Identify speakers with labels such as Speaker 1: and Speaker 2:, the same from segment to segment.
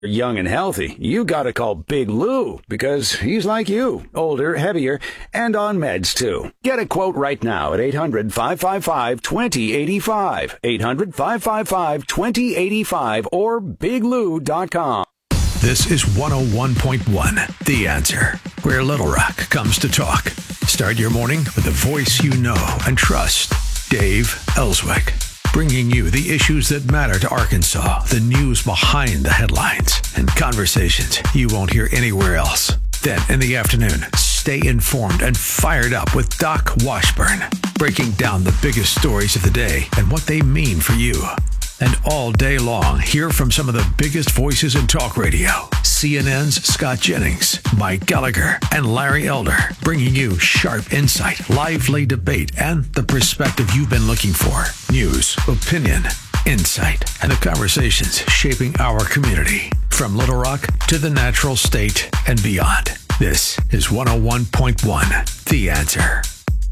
Speaker 1: young and healthy, you gotta call Big Lou, because he's like you, older, heavier, and on meds too. Get a quote right now at 800-555-2085, 800-555-2085, or biglou.com.
Speaker 2: This is 101.1 The Answer, where Little Rock comes to talk. Start your morning with the voice you know and trust, Dave Ellswick. Bringing you the issues that matter to Arkansas, the news behind the headlines, and conversations you won't hear anywhere else. Then, in the afternoon, stay informed and fired up with Doc Washburn, breaking down the biggest stories of the day and what they mean for you. And all day long, hear from some of the biggest voices in talk radio. CNN's Scott Jennings, Mike Gallagher, and Larry Elder, bringing you sharp insight, lively debate, and the perspective you've been looking for. News, opinion, insight, and the conversations shaping our community. From Little Rock to the natural state and beyond. This is 101.1 The Answer.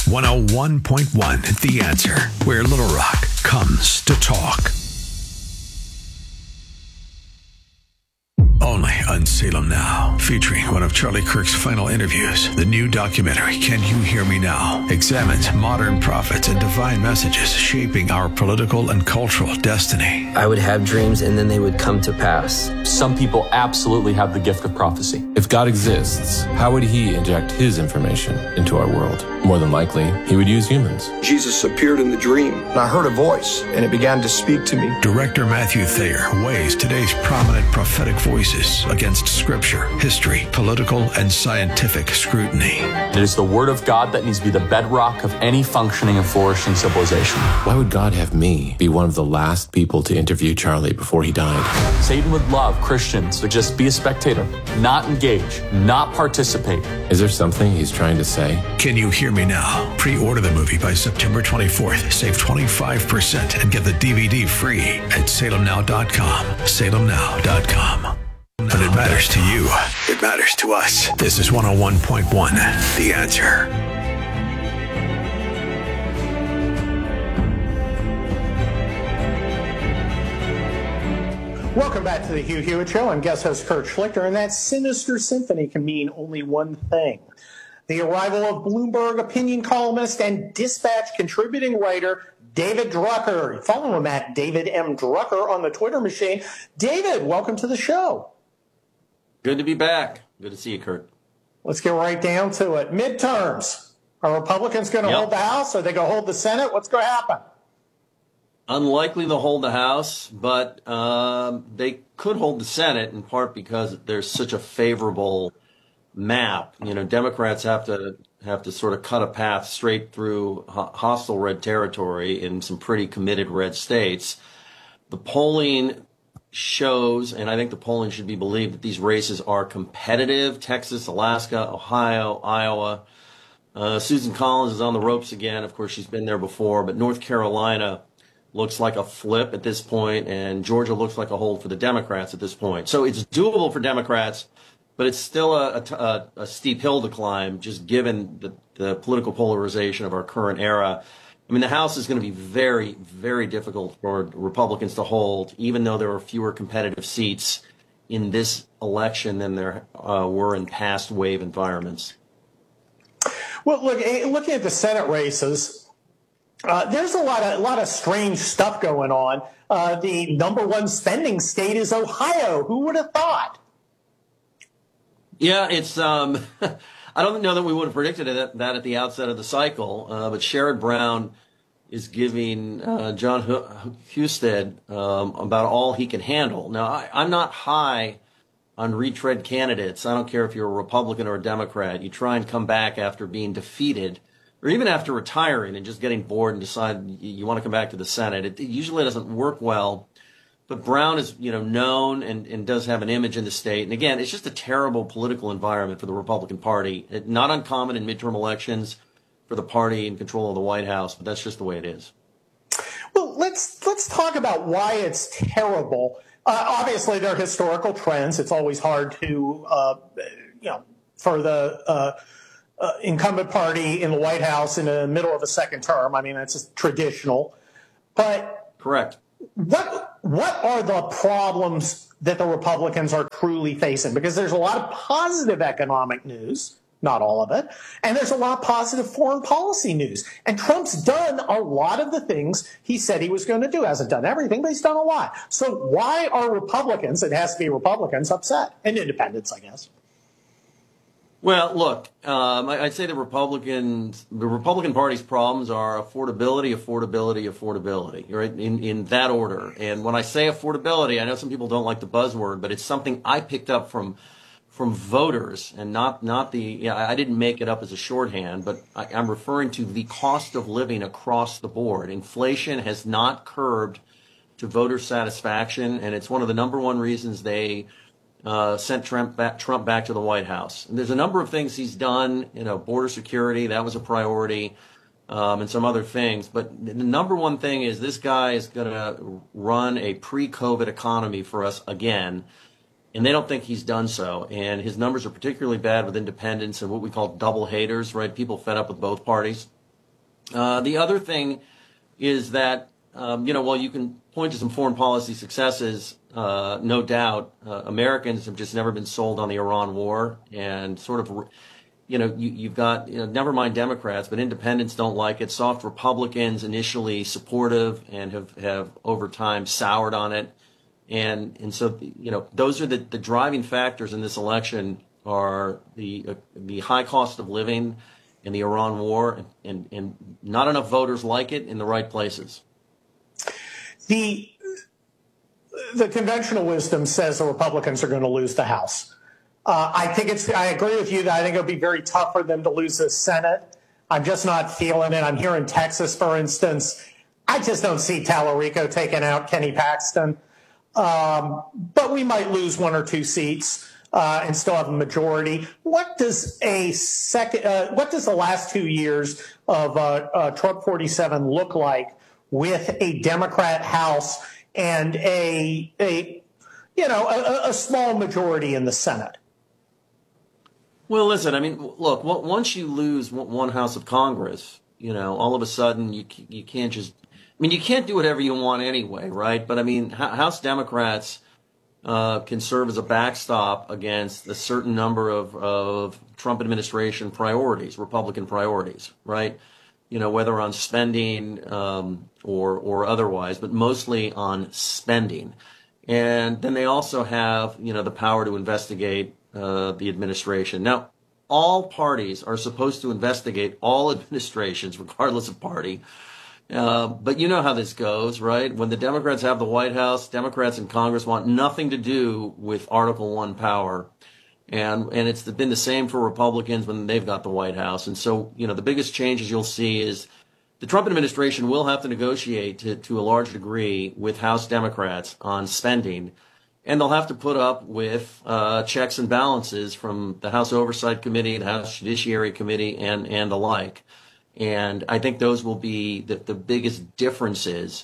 Speaker 2: 101.1 The Answer, where Little Rock comes to talk. Only on Salem Now, featuring one of Charlie Kirk's final interviews. The new documentary, Can You Hear Me Now?, examines modern prophets and divine messages shaping our political and cultural destiny.
Speaker 3: I would have dreams and then they would come to pass.
Speaker 4: Some people absolutely have the gift of prophecy. If God exists, how would he inject his information into our world? More than likely, he would use humans.
Speaker 5: Jesus appeared in the dream, and I heard a voice, and it began to speak to me.
Speaker 2: Director Matthew Thayer weighs today's prominent prophetic voices against scripture, history, political, and scientific scrutiny.
Speaker 4: It is the word of God that needs to be the bedrock of any functioning and flourishing civilization. Why would God have me be one of the last people to interview Charlie before he died? Satan would love Christians to just be a spectator, not engage, not participate. Is there something he's trying to say?
Speaker 2: Can You Hear Me Now? Pre-order the movie by September 24th. Save 25% and get the DVD free at salemnow.com. salemnow.com. When it matters to you, it matters to us. This is 101.1 The Answer.
Speaker 6: Welcome back to the Hugh Hewitt Show. I'm guest host Kurt Schlichter, and that sinister symphony can mean only one thing. The arrival of Bloomberg opinion columnist and Dispatch contributing writer David Drucker. Follow him at David M. Drucker on the Twitter machine. David, welcome to the show.
Speaker 7: Good to be back. Good to see you, Kurt.
Speaker 6: Let's get right down to it. Midterms. Are Republicans going to hold the House? Are they going to hold the Senate? What's going to happen?
Speaker 7: Unlikely to hold the House, but they could hold the Senate, in part because there's such a favorable map. You know, Democrats have to sort of cut a path straight through hostile red territory in some pretty committed red states. The polling shows, and I think the polling should be believed, that these races are competitive. Texas, Alaska, Ohio, Iowa. Susan Collins is on the ropes again. Of course, she's been there before, but North Carolina looks like a flip at this point, and Georgia looks like a hold for the Democrats at this point. So it's doable for Democrats, but it's still a steep hill to climb, just given the political polarization of our current era. I mean, the House is going to be very, very difficult for Republicans to hold, even though there are fewer competitive seats in this election than there were in past wave environments.
Speaker 6: Well, look, looking at the Senate races, there's a lot of strange stuff going on. The number one spending state is Ohio. Who would have thought?
Speaker 7: Yeah, it's I don't know that we would have predicted that at the outset of the cycle, but Sherrod Brown is giving John Husted about all he can handle. Now, I'm not high on retread candidates. I don't care if you're a Republican or a Democrat. You try and come back after being defeated, or even after retiring and just getting bored and decide you want to come back to the Senate. It usually doesn't work well. But Brown is, known and does have an image in the state. And again, it's just a terrible political environment for the Republican Party. Not uncommon in midterm elections for the party in control of the White House, but that's just the way it is.
Speaker 6: Well, let's talk about why it's terrible. Obviously, there are historical trends. It's always hard to, for the incumbent party in the White House in the middle of a second term. I mean, that's just traditional. But
Speaker 7: correct.
Speaker 6: What are the problems that the Republicans are truly facing, because there's a lot of positive economic news, not all of it, and there's a lot of positive foreign policy news. And Trump's done a lot of the things he said he was going to do. Hasn't done everything, but he's done a lot. So why are Republicans, it has to be Republicans, upset? And independents, I guess.
Speaker 7: Well, look, I'd say the Republican Party's problems are affordability, right? In that order. And when I say affordability, I know some people don't like the buzzword, but it's something I picked up from voters, and not the, I didn't make it up as a shorthand, but I'm referring to the cost of living across the board. Inflation has not curbed to voter satisfaction, and it's one of the number one reasons they sent Trump back to the White House. And there's a number of things he's done, border security, that was a priority, and some other things. But the number one thing is this guy is going to run a pre-COVID economy for us again. And they don't think he's done so. And his numbers are particularly bad with independents and what we call double haters, right? People fed up with both parties. The other thing is that, while you can point to some foreign policy successes, no doubt, Americans have just never been sold on the Iran war, and sort of, you've got, never mind Democrats, but independents don't like it. Soft Republicans initially supportive and have over time soured on it. And so, those are the driving factors in this election are the high cost of living and the Iran war, and not enough voters like it in the right places.
Speaker 6: The conventional wisdom says the Republicans are going to lose the House. I agree with you that I think it'll be very tough for them to lose the Senate. I'm just not feeling it. I'm here in Texas, for instance. I just don't see Tallarico taking out Kenny Paxton. But we might lose one or two seats and still have a majority. What does the last 2 years of Trump 47 look like with a Democrat House and a small majority in the Senate?
Speaker 7: Well, listen, look, once you lose one House of Congress, all of a sudden you can't just, you can't do whatever you want anyway, right? But House Democrats can serve as a backstop against a certain number of Trump administration priorities, Republican priorities, right? Whether on spending or otherwise, but mostly on spending. And then they also have, the power to investigate the administration. Now, all parties are supposed to investigate all administrations, regardless of party. But you know how this goes, right? When the Democrats have the White House, Democrats in Congress want nothing to do with Article 1 power. And it's been the same for Republicans when they've got the White House. And so, the biggest changes you'll see is the Trump administration will have to negotiate to a large degree with House Democrats on spending. And they'll have to put up with checks and balances from the House Oversight Committee, the House Judiciary Committee, and the like. And I think those will be the biggest differences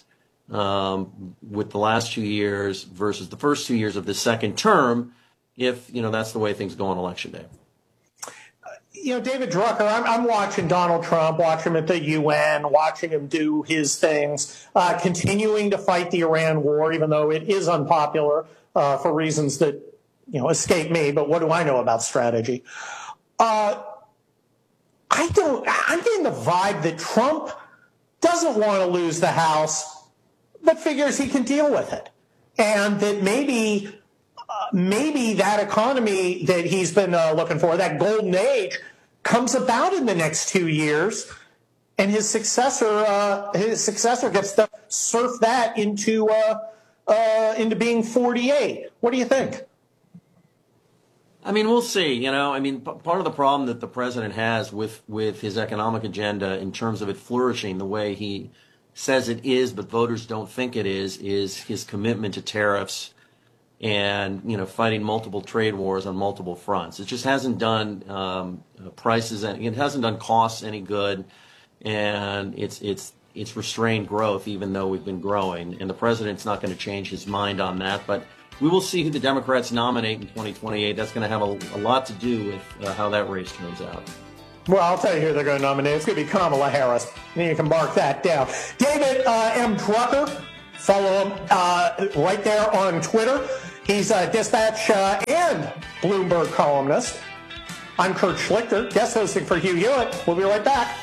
Speaker 7: with the last 2 years versus the first 2 years of the second term, if, that's the way things go on Election Day.
Speaker 6: David Drucker, I'm watching Donald Trump, watching him at the UN, watching him do his things, continuing to fight the Iran war, even though it is unpopular for reasons that, escape me. But what do I know about strategy? I'm getting the vibe that Trump doesn't want to lose the House, but figures he can deal with it. And that maybe that economy that he's been looking for, that golden age, comes about in the next 2 years, and his successor gets to surf that into being 48. What do you think?
Speaker 7: We'll see. Part of the problem that the president has with his economic agenda in terms of it flourishing the way he says it is, but voters don't think it is his commitment to tariffs and, fighting multiple trade wars on multiple fronts. It just hasn't done prices, and it hasn't done costs any good, and it's restrained growth, even though we've been growing. And the president's not going to change his mind on that, but we will see who the Democrats nominate in 2028. That's going to have a lot to do with how that race turns out.
Speaker 6: Well, I'll tell you who they're going to nominate. It's going to be Kamala Harris. And you can mark that down. David M. Drucker, follow him right there on Twitter. He's a Dispatch and Bloomberg columnist. I'm Kurt Schlichter, guest hosting for Hugh Hewitt. We'll be right back.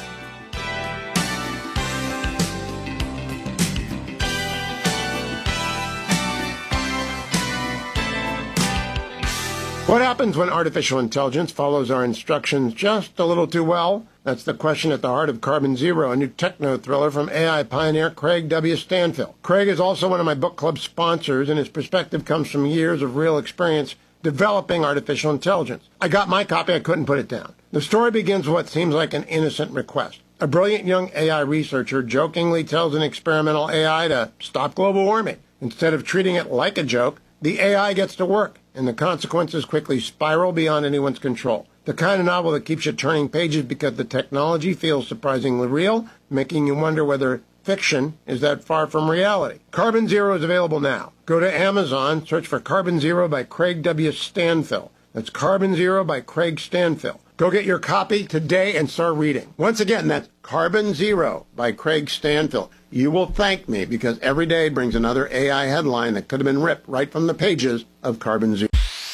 Speaker 8: What happens when artificial intelligence follows our instructions just a little too well? That's the question at the heart of Carbon Zero, a new techno thriller from AI pioneer Craig W. Stanfill. Craig is also one of my book club sponsors, and his perspective comes from years of real experience developing artificial intelligence. I got my copy, I couldn't put it down. The story begins with what seems like an innocent request. A brilliant young AI researcher jokingly tells an experimental AI to stop global warming. Instead of treating it like a joke, the AI gets to work, and the consequences quickly spiral beyond anyone's control. The kind of novel that keeps you turning pages because the technology feels surprisingly real, making you wonder whether fiction is that far from reality. Carbon Zero is available now. Go to Amazon, search for Carbon Zero by Craig W. Stanfill. That's Carbon Zero by Craig Stanfill. Go get your copy today and start reading. Once again, that's Carbon Zero by Craig Stanfill. You will thank me because every day brings another AI headline that could have been ripped right from the pages of Carbon Zero.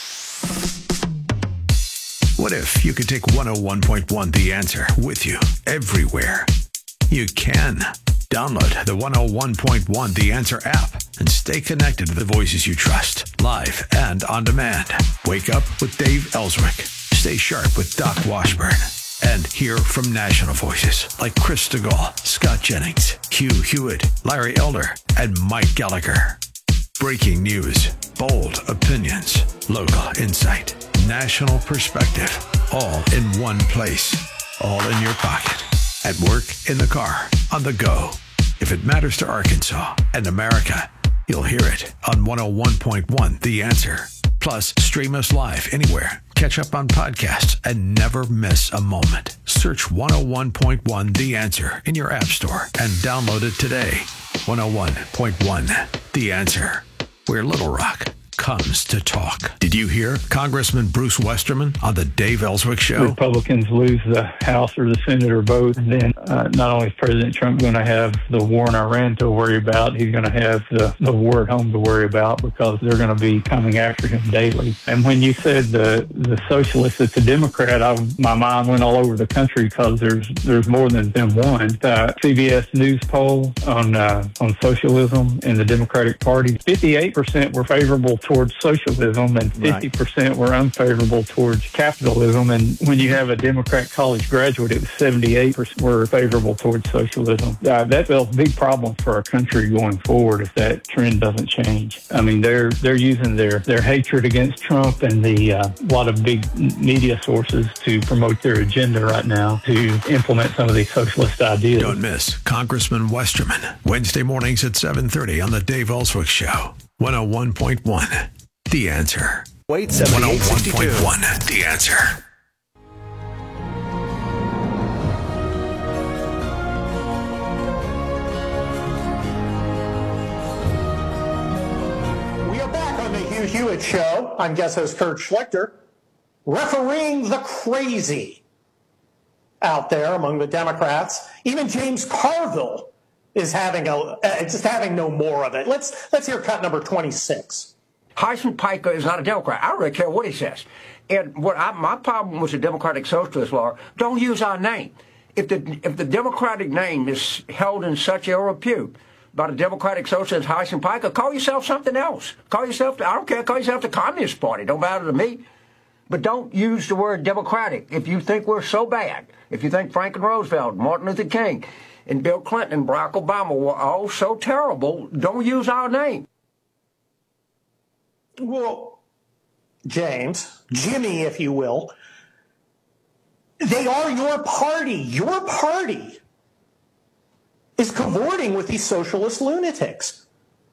Speaker 2: What if you could take 101.1 The Answer with you everywhere? You can. Download the 101.1 The Answer app and stay connected to the voices you trust, live and on demand. Wake up with Dave Ellswick. Stay sharp with Doc Washburn. And hear from national voices like Chris DeGaulle, Scott Jennings, Hugh Hewitt, Larry Elder, and Mike Gallagher. Breaking news, bold opinions, local insight, national perspective, all in one place, all in your pocket, at work, in the car, on the go. If it matters to Arkansas and America, you'll hear it on 101.1 The Answer. Plus, stream us live anywhere. Catch up on podcasts and never miss a moment. Search 101.1 The Answer in your app store and download it today. 101.1 The Answer, where Little Rock comes to talk. Did you hear Congressman Bruce Westerman on the Dave Ellswick Show?
Speaker 9: Republicans lose the House or the Senate or both, and then not only is President Trump going to have the war in Iran to worry about, he's going to have the war at home to worry about because they're going to be coming after him daily. And when you said the socialist that's a Democrat, my mind went all over the country because there's more than one. CBS News poll on socialism in the Democratic Party, 58% were favorable towards socialism and 50% were unfavorable towards capitalism. And when you have a Democrat college graduate, it was 78% were favorable towards socialism. That's a big problem for our country going forward if that trend doesn't change. I mean, they're using their hatred against Trump and the lot of big media sources to promote their agenda right now to implement some of these socialist ideas.
Speaker 2: Don't miss Congressman Westerman, Wednesday mornings at 7:30 on the Dave Ellswick Show. 101.1 The Answer.
Speaker 1: Wait, 7862.
Speaker 2: 101.1 The Answer.
Speaker 6: We are back on the Hugh Hewitt Show. I'm guest host Kurt Schlichter, refereeing the crazy out there among the Democrats. Even James Carville is having just having no more of it. Let's hear cut number 26.
Speaker 10: Heisman Piker is not a Democrat. I don't really care what he says. And my problem with the Democratic Socialist law, don't use our name. If the Democratic name is held in such ill repute by the Democratic Socialist Heisman Piker, call yourself something else. Call yourself, I don't care, call yourself the Communist Party. Don't matter to me. But don't use the word Democratic. If you think we're so bad, if you think Franklin Roosevelt, Martin Luther King, and Bill Clinton and Barack Obama were all so terrible, don't use our name.
Speaker 6: Well, James, Jimmy, if you will, they are your party. Your party is cavorting with these socialist lunatics.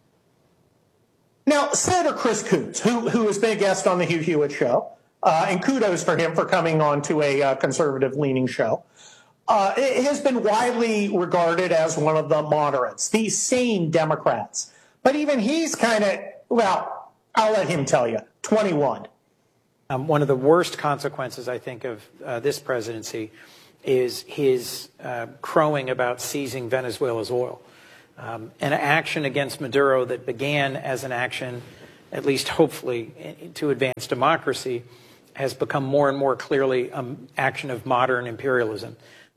Speaker 6: Now, Senator Chris Coons, who has been a guest on the Hugh Hewitt Show, and kudos for him for coming on to a conservative-leaning show, has been widely regarded as one of the moderates, the sane Democrats. But even he's kind of, well, I'll let him tell you, 21.
Speaker 11: One of the worst consequences, I think, of this presidency is his crowing about seizing Venezuela's oil. An action against Maduro that began as an action at least hopefully, to advance democracy, has become more and more clearly an action of modern imperialism.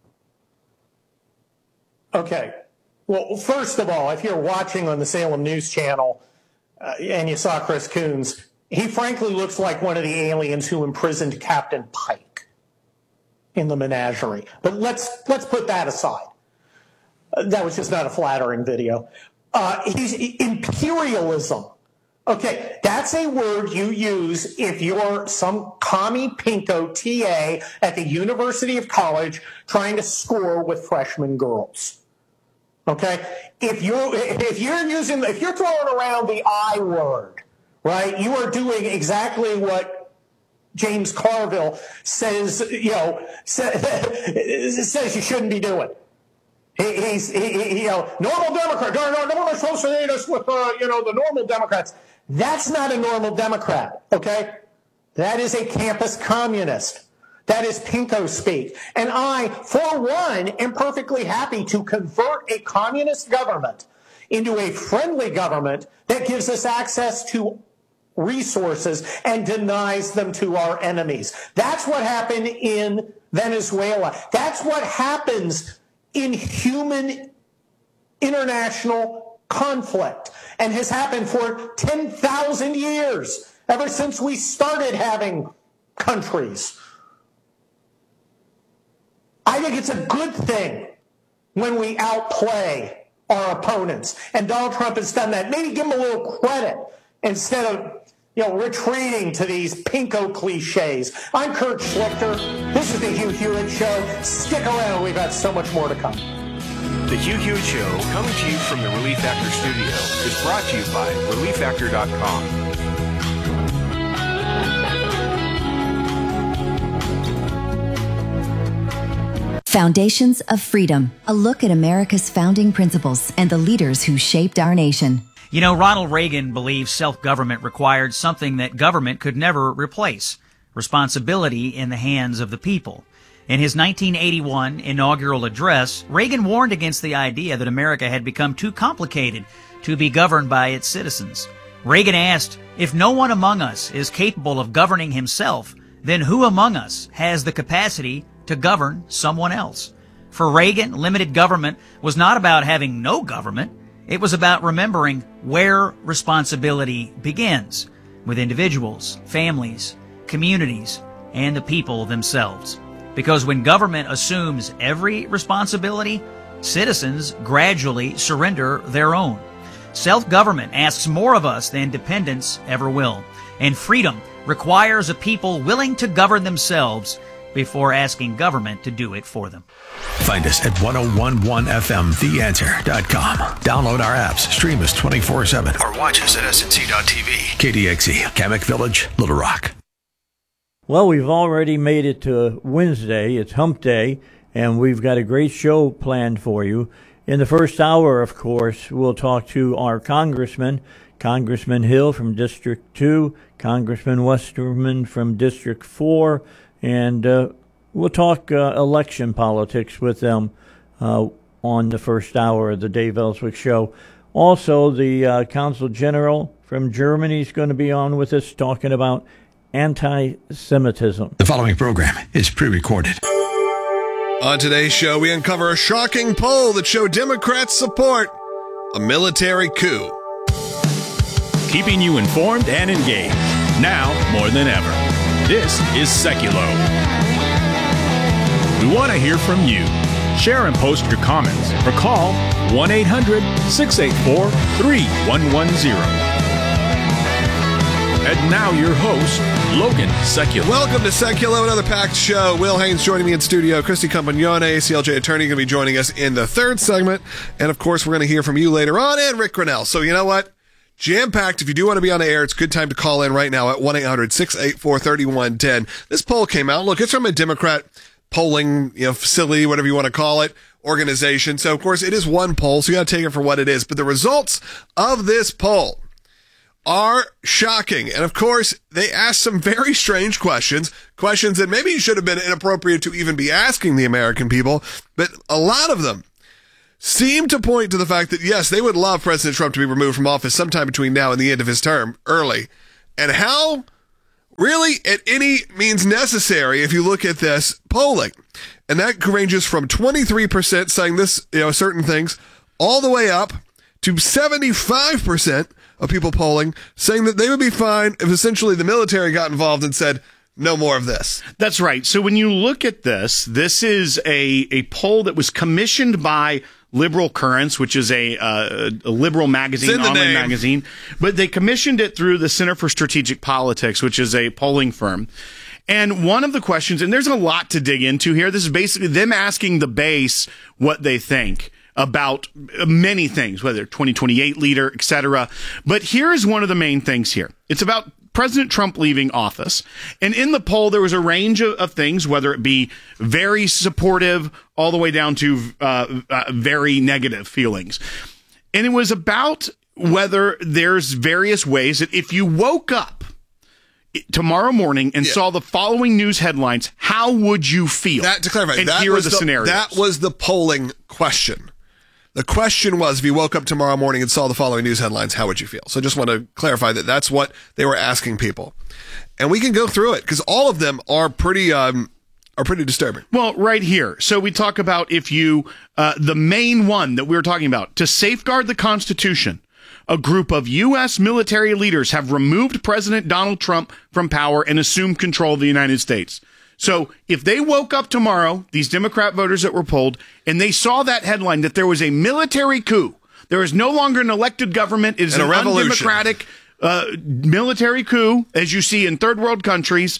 Speaker 6: Okay. Well, first of all, if you're watching on the Salem News Channel and you saw Chris Coons, he frankly looks like one of the aliens who imprisoned Captain Pike in the menagerie. But let's put that aside. That was just not a flattering video. He's imperialism. Okay, that's a word you use if you're some commie pinko TA at the University of College trying to score with freshman girls. Okay, if you're throwing around the I word, right? You are doing exactly what James Carville says says you shouldn't be doing. He's normal Democrat. No one associate us with the normal Democrats. That's not a normal Democrat, okay? That is a campus communist. That is pinko speak. And I, for one, am perfectly happy to convert a communist government into a friendly government that gives us access to resources and denies them to our enemies. That's what happened in Venezuela. That's what happens in human international conflict and has happened for 10,000 years, ever since we started having countries. I think it's a good thing when we outplay our opponents, and Donald Trump has done that. Maybe give him a little credit instead of retreating to these pinko cliches. I'm Kurt Schlichter. This is the Hugh Hewitt Show. Stick around. We've got so much more to come.
Speaker 12: The Hugh Hewitt Show, coming to you from the Relief Factor studio, is brought to you by ReliefFactor.com.
Speaker 13: Foundations of Freedom, a look at America's founding principles and the leaders who shaped our nation.
Speaker 14: You know, Ronald Reagan believed self-government required something that government could never replace: responsibility in the hands of the people. In his 1981 inaugural address, Reagan warned against the idea that America had become too complicated to be governed by its citizens. Reagan asked, if no one among us is capable of governing himself, then who among us has the capacity to govern someone else? For Reagan, limited government was not about having no government. It was about remembering where responsibility begins, with individuals, families, communities, and the people themselves. Because when government assumes every responsibility, citizens gradually surrender their own. Self-government asks more of us than dependence ever will. And freedom requires a people willing to govern themselves before asking government to do it for them.
Speaker 2: Find us at 1011fmtheanswer.com. Download our apps, stream us 24/7, or watch us at snc.tv. KDXE, Kamek Village, Little Rock.
Speaker 15: Well, we've already made it to Wednesday. It's Hump Day, and we've got a great show planned for you. In the first hour, of course, we'll talk to our congressman, Congressman Hill from District 2, Congressman Westerman from District 4, and we'll talk election politics with them on the first hour of the Dave Ellswick Show. Also, the Consul General from Germany is going to be on with us talking about anti-Semitism.
Speaker 2: The following program is pre-recorded.
Speaker 16: On today's show, we uncover a shocking poll that showed Democrats support a military coup.
Speaker 17: Keeping you informed and engaged, now more than ever. This is Seculo. We want to hear from you. Share and post your comments or call 1-800-684-3110. And now your host, Logan Seculo.
Speaker 16: Welcome to Seculo, another packed show. Will Haynes joining me in studio. Christy Compagnone, ACLJ attorney, going to be joining us in the third segment. And, of course, we're going to hear from you later on, and Rick Grinnell. So, you know what? Jam-packed. If you do want to be on the air, it's a good time to call in right now at 1-800-684-3110. This poll came out. Look, it's from a Democrat polling facility, whatever you want to call it, organization. So, of course, it is one poll, so you got to take it for what it is. But the results of this poll are shocking. And of course, they asked some very strange questions that maybe should have been inappropriate to even be asking the American people, but a lot of them seem to point to the fact that, yes, they would love President Trump to be removed from office sometime between now and the end of his term, early. And how? Really, at any means necessary if you look at this polling. And that ranges from 23% saying this, certain things, all the way up to 75% of people polling saying that they would be fine if essentially the military got involved and said, no more of this.
Speaker 18: That's right. So when you look at this is a poll that was commissioned by Liberal Currents, which is a liberal magazine, online magazine. But they commissioned it through the Center for Strategic Politics, which is a polling firm. And one of the questions, and there's a lot to dig into here, this is basically them asking the base what they think about many things, whether 2028 leader, etc. But here's one of the main things here. It's about President Trump leaving office. And in the poll, there was a range of things, whether it be very supportive all the way down to very negative feelings. And it was about whether there's various ways that if you woke up tomorrow morning and saw the following news headlines, how would you feel?
Speaker 16: To clarify,
Speaker 18: and here are the scenarios.
Speaker 16: That was the polling question. The question was, if you woke up tomorrow morning and saw the following news headlines, how would you feel? So I just want to clarify that that's what they were asking people. And we can go through it because all of them are pretty disturbing.
Speaker 18: Well, right here. So we talk about if you, the main one that we were talking about, to safeguard the Constitution, a group of U.S. military leaders have removed President Donald Trump from power and assumed control of the United States. So if they woke up tomorrow, these Democrat voters that were polled, and they saw that headline that there was a military coup, there is no longer an elected government, it is an undemocratic military coup, as you see in third world countries,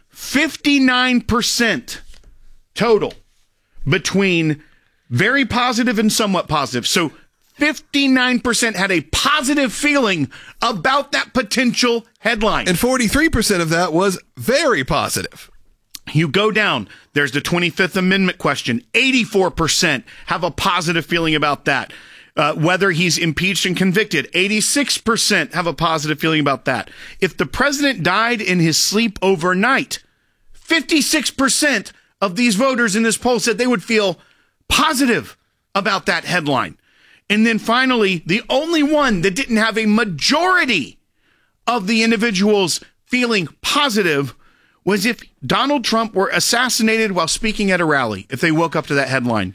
Speaker 18: 59% total between very positive and somewhat positive. So 59% had a positive feeling about that potential headline.
Speaker 16: And 43% of that was very positive.
Speaker 18: You go down, there's the 25th Amendment question. 84% have a positive feeling about that. Whether he's impeached and convicted, 86% have a positive feeling about that. If the president died in his sleep overnight, 56% of these voters in this poll said they would feel positive about that headline. And then finally, the only one that didn't have a majority of the individuals feeling positive was if Donald Trump were assassinated while speaking at a rally, if they woke up to that headline.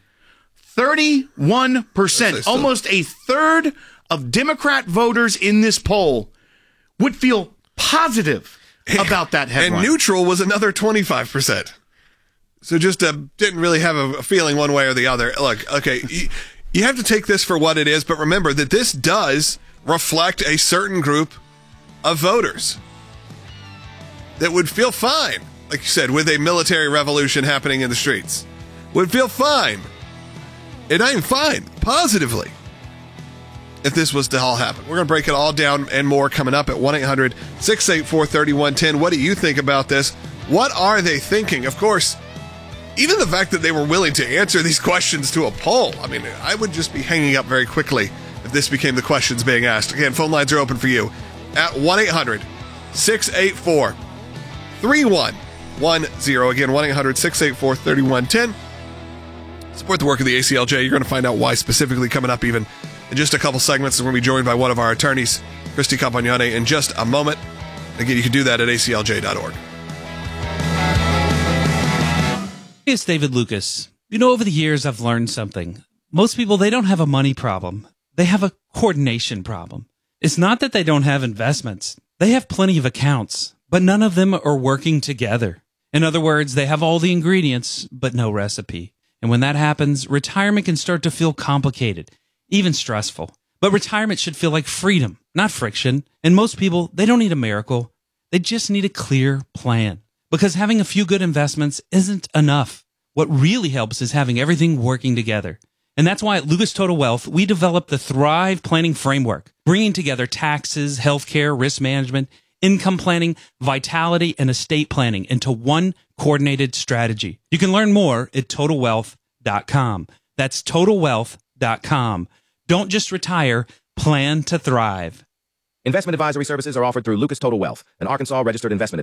Speaker 18: 31%, almost a third of Democrat voters in this poll would feel positive about that headline.
Speaker 16: And neutral was another 25%. So just didn't really have a feeling one way or the other. Look, okay, you have to take this for what it is, but remember that this does reflect a certain group of voters that would feel fine, like you said, with a military revolution happening in the streets. Would feel fine. And not even fine, positively, if this was to all happen. We're going to break it all down and more coming up at 1-800-684-3110. What do you think about this? What are they thinking? Of course, even the fact that they were willing to answer these questions to a poll, I mean, I would just be hanging up very quickly if this became the questions being asked. Again, phone lines are open for you at 1-800-684-3110. Again, 1-800-684-3110. Support the work of the ACLJ. You're going to find out why specifically coming up even in just a couple segments. We're going to be joined by one of our attorneys, Christy Campagnone, in just a moment. Again, you can do that at aclj.org.
Speaker 19: It's David Lucas. You know, over the years, I've learned something. Most people, they don't have a money problem. They have a coordination problem. It's not that they don't have investments. They have plenty of accounts, but none of them are working together. In other words, they have all the ingredients, but no recipe. And when that happens, retirement can start to feel complicated, even stressful. But retirement should feel like freedom, not friction. And most people, they don't need a miracle. They just need a clear plan. Because having a few good investments isn't enough. What really helps is having everything working together. And that's why at Lucas Total Wealth, we developed the Thrive Planning Framework, bringing together taxes, healthcare, risk management, income planning, vitality, and estate planning into one coordinated strategy. You can learn more at TotalWealth.com. That's TotalWealth.com. Don't just retire, plan to thrive.
Speaker 20: Investment advisory services are offered through Lucas Total Wealth, an Arkansas registered investment advisor.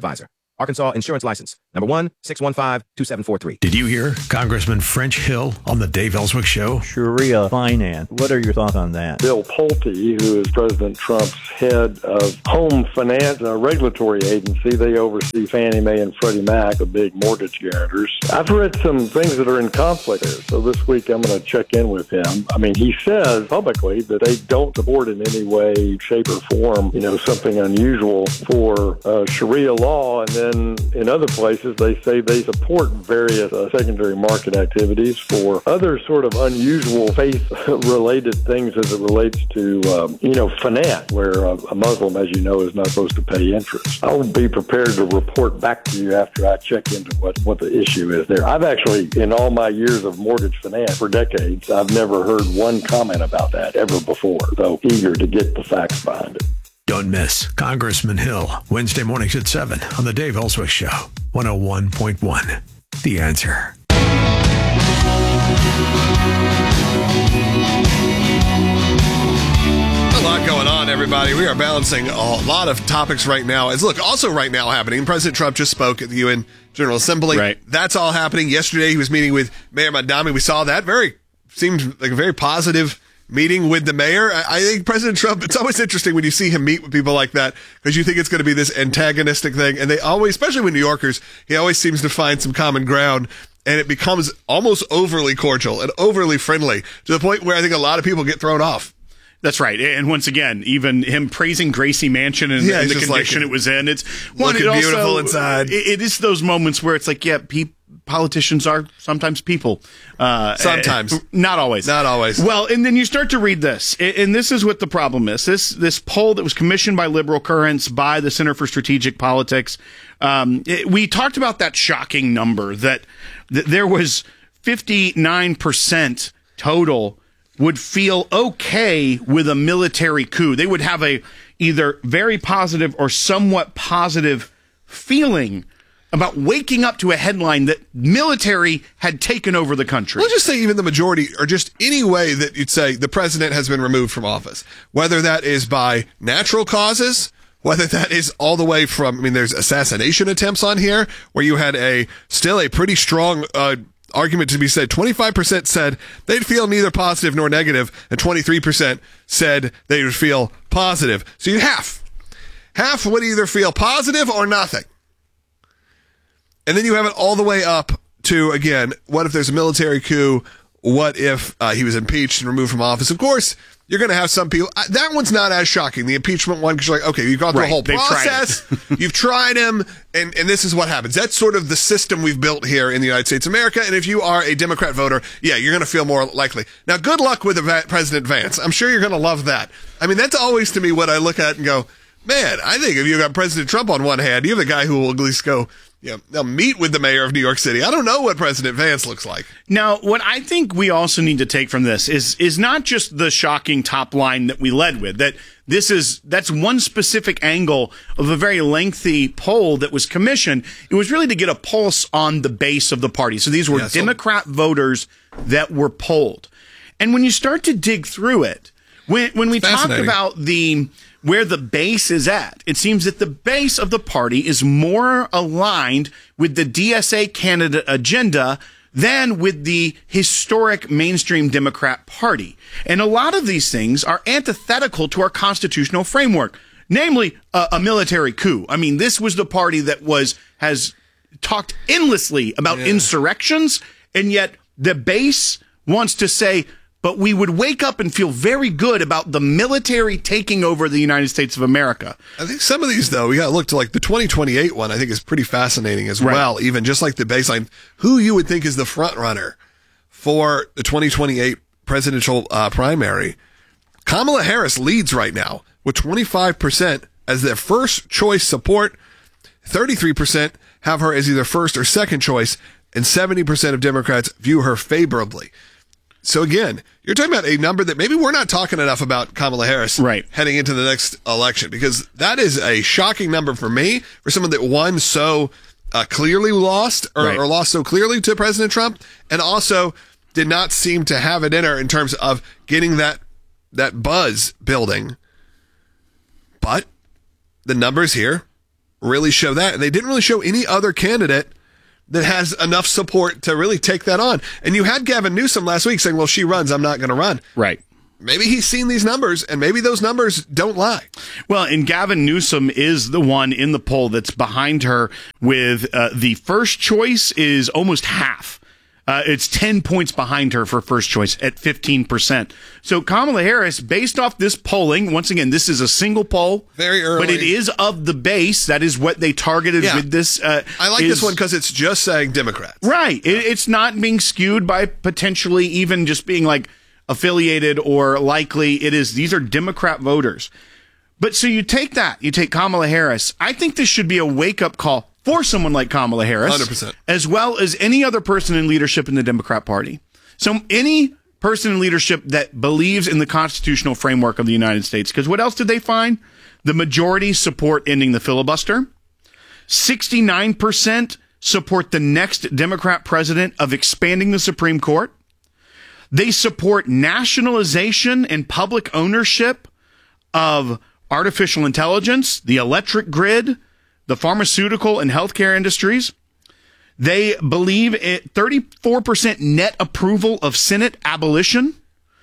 Speaker 20: Arkansas Insurance License, number 1-615-2743.
Speaker 2: Did you hear Congressman French Hill on the Dave Ellswick Show?
Speaker 15: Sharia finance. What are your thoughts on that?
Speaker 21: Bill Pulte, who is President Trump's head of home finance, a regulatory agency, they oversee Fannie Mae and Freddie Mac, the big mortgage guarantors. I've read some things that are in conflict there, so this week I'm going to check in with him. I mean, he says publicly that they don't support in any way, shape, or form, something unusual for Sharia law, and then in other places, they say they support various secondary market activities for other sort of unusual faith-related things as it relates to, finance, where a Muslim, as you know, is not supposed to pay interest. I'll be prepared to report back to you after I check into what the issue is there. I've actually, in all my years of mortgage finance for decades, I've never heard one comment about that ever before. So eager to get the facts behind it.
Speaker 2: Don't miss Congressman Hill, Wednesday mornings at 7 on the Dave Ellswick Show, 101.1. The Answer.
Speaker 16: A lot going on, everybody. We are balancing a lot of topics right now. Also right now happening, President Trump just spoke at the UN General Assembly.
Speaker 18: Right.
Speaker 16: That's all happening. Yesterday, he was meeting with Mayor Mamdani. We saw that. Seemed like a very positive meeting with the mayor. I think President Trump, it's always interesting when you see him meet with people like that, because you think it's going to be this antagonistic thing. And they always, especially with New Yorkers, he always seems to find some common ground, and it becomes almost overly cordial and overly friendly to the point where I think a lot of people get thrown off.
Speaker 18: That's right. And once again, even him praising Gracie Mansion and the condition it was in. It's
Speaker 16: looking beautiful inside.
Speaker 18: It is those moments where it's like, politicians are sometimes people.
Speaker 16: Sometimes.
Speaker 18: Not always.
Speaker 16: Not always.
Speaker 18: Well, and then you start to read this, and this is what the problem is. This poll that was commissioned by Liberal Currents by the Center for Strategic Politics, we talked about that shocking number that there was 59% total would feel okay with a military coup. They would have a either very positive or somewhat positive feeling about waking up to a headline that military had taken over the country.
Speaker 16: Let's just say even the majority, or just any way that you'd say the president has been removed from office, whether that is by natural causes, whether that is all the way from, there's assassination attempts on here, where you had still a pretty strong argument to be said. 25% said they'd feel neither positive nor negative, and 23% said they would feel positive. So you half would either feel positive or nothing. And then you have it all the way up to, again, what if there's a military coup? What if he was impeached and removed from office? Of course, you're going to have some people. That one's not as shocking, the impeachment one, because you're like, okay, you've gone through a whole process. You've tried him, and this is what happens. That's sort of the system we've built here in the United States of America. And if you are a Democrat voter, you're going to feel more likely. Now, good luck with President Vance. I'm sure you're going to love that. That's always, to me, what I look at and go, man, I think if you've got President Trump on one hand, you have the guy who will at least go, they'll meet with the mayor of New York City. I don't know what President Vance looks like.
Speaker 18: Now, what I think we also need to take from this is not just the shocking top line that we led with, that's one specific angle of a very lengthy poll that was commissioned. It was really to get a pulse on the base of the party. So these were Democrat voters that were polled. And when you start to dig through it, when we talk about where the base is at, it seems that the base of the party is more aligned with the DSA candidate agenda than with the historic mainstream Democrat Party. And a lot of these things are antithetical to our constitutional framework, namely a military coup. This was the party that has talked endlessly about insurrections, and yet the base wants to say, but we would wake up and feel very good about the military taking over the United States of America.
Speaker 16: I think some of these, though, we got to look to the 2028 one, I think is pretty fascinating as well, even just like the baseline. Who you would think is the front runner for the 2028 presidential primary. Kamala Harris leads right now with 25% as their first choice support. 33% have her as either first or second choice, and 70% of Democrats view her favorably. So again, you're talking about a number that maybe we're not talking enough about Kamala Harris heading into the next election, because that is a shocking number for me, for someone that won so clearly lost or lost so clearly to President Trump, and also did not seem to have it in her in terms of getting that buzz building. But the numbers here really show that. And they didn't really show any other candidate that has enough support to really take that on. And you had Gavin Newsom last week saying, well, she runs, I'm not going to run.
Speaker 18: Right.
Speaker 16: Maybe he's seen these numbers, and maybe those numbers don't lie.
Speaker 18: Well, and Gavin Newsom is the one in the poll that's behind her with the first choice is almost half. It's 10 points behind her for first choice at 15%. So Kamala Harris, based off this polling, once again, this is a single poll.
Speaker 16: Very early.
Speaker 18: But it is of the base. That is what they targeted with this.
Speaker 16: I like this one because it's just saying Democrats.
Speaker 18: Right. It's not being skewed by potentially even just being like affiliated or likely. These are Democrat voters. But so you take that, you take Kamala Harris. I think this should be a wake-up call for someone like Kamala Harris,
Speaker 16: 100%.
Speaker 18: as well as any other person in leadership in the Democrat Party. So any person in leadership that believes in the constitutional framework of the United States. Because what else did they find? The majority support ending the filibuster. 69% support the next Democrat president of expanding the Supreme Court. They support nationalization and public ownership of artificial intelligence, the electric grid, the pharmaceutical and healthcare industries. They believe 34% net approval of Senate abolition.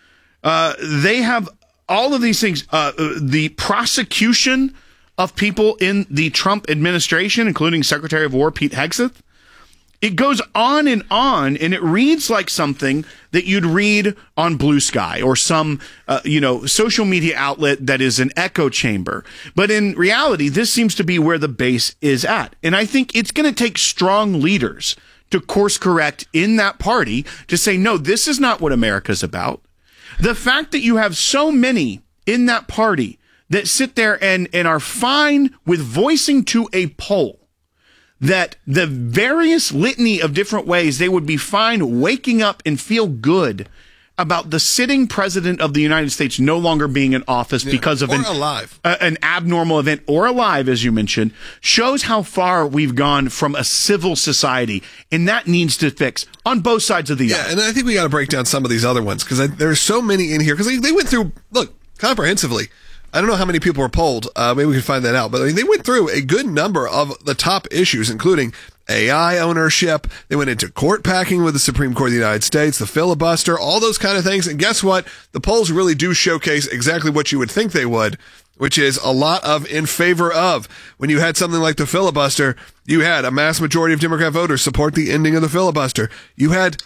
Speaker 18: They have all of these things. The prosecution of people in the Trump administration, including Secretary of War Pete Hegseth. It goes on, and it reads like something that you'd read on Blue Sky or some, social media outlet that is an echo chamber. But in reality, this seems to be where the base is at. And I think it's going to take strong leaders to course correct in that party to say, no, this is not what America's about. The fact that you have so many in that party that sit there and are fine with voicing to a poll that the various litany of different ways they would be fine waking up and feel good about the sitting president of the United States no longer being in office because of an abnormal event or alive, as you mentioned, shows how far we've gone from a civil society. And that needs to fix on both sides of the aisle.
Speaker 16: Yeah, and I think we got to break down some of these other ones because there's so many in here because they went through, comprehensively. I don't know how many people were polled. Maybe we can find that out. But they went through a good number of the top issues, including AI ownership. They went into court packing with the Supreme Court of the United States, the filibuster, all those kind of things. And guess what? The polls really do showcase exactly what you would think they would, which is a lot of in favor of. When you had something like the filibuster, you had a mass majority of Democrat voters support the ending of the filibuster. You had